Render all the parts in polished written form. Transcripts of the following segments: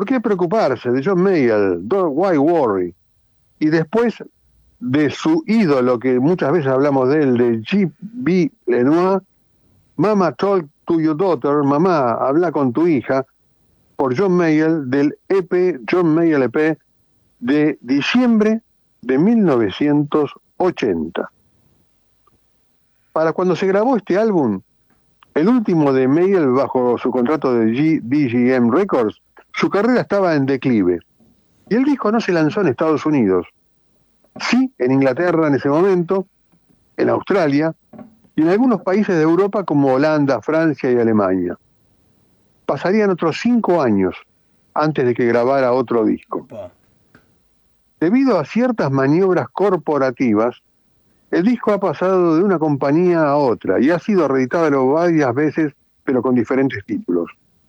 ¿Por qué preocuparse? De John Mayall, Why Worry? Y después de su ídolo, que muchas veces hablamos de él, de J.B. Lenoir, Mama Talk to Your Daughter, Mamá, habla con tu hija, por John Mayall, del EP, John Mayall EP, de diciembre de 1980. Para cuando se grabó este álbum, el último de Mayall bajo su contrato de BGM Records, su carrera estaba en declive. Y el disco no se lanzó en Estados Unidos. Sí, en Inglaterra en ese momento, en Australia y en algunos países de Europa como Holanda, Francia y Alemania. Pasarían otros 5 años antes de que grabara otro disco. Debido a ciertas maniobras corporativas, el disco ha pasado de una compañía a otra y ha sido reeditado varias veces, pero con diferentes títulos.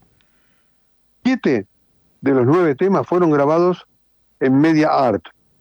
7 de los 9 temas fueron grabados en Media Art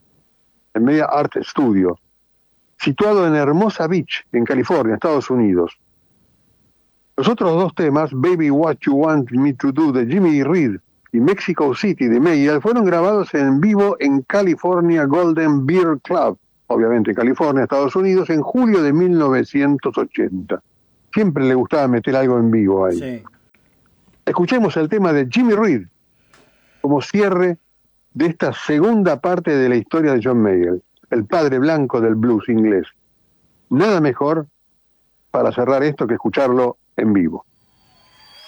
Studio, situado en Hermosa Beach, en California, Estados Unidos. Los otros 2 temas, Baby What You Want Me to Do de Jimmy Reed y Mexico City de Mayall, fueron grabados en vivo en California Golden Beer Club, obviamente California, Estados Unidos, en julio de 1980. Siempre le gustaba meter algo en vivo ahí. Sí. Escuchemos el tema de Jimmy Reed como cierre de esta segunda parte de la historia de John Mayall, el padre blanco del blues inglés. Nada mejor para cerrar esto que escucharlo en vivo.